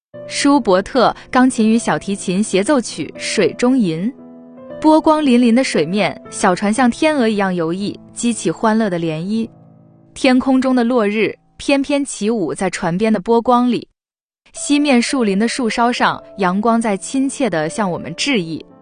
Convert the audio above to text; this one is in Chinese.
舒伯特钢琴与小提琴协奏曲《水中吟》。波光粼粼的水面，小船像天鹅一样游弋，激起欢乐的涟漪。天空中的落日翩翩起舞在船边的波光里，西面树林的树梢上，阳光在亲切地向我们致意。